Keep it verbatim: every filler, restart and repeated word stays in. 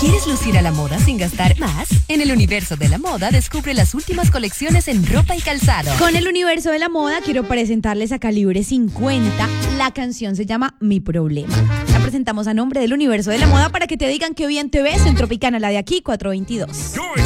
¿Quieres lucir a la moda sin gastar más? En el universo de la moda descubre las últimas colecciones en ropa y calzado. Con el universo de la moda quiero presentarles a Calibre cincuenta. La canción se llama Mi Problema. La presentamos a nombre del universo de la moda para que te digan qué bien te ves en Tropicana, la de aquí, cuatrocientos veintidós.